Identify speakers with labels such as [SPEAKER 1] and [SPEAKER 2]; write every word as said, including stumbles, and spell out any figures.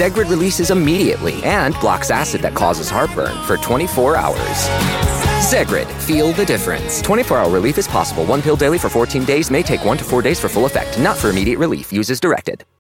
[SPEAKER 1] Zegrid releases immediately and blocks acid that causes heartburn for twenty-four hours. Zegrid, feel the difference. twenty-four hour relief is possible. One pill daily for fourteen days may take one to four days for full effect. Not for immediate relief. Use as directed.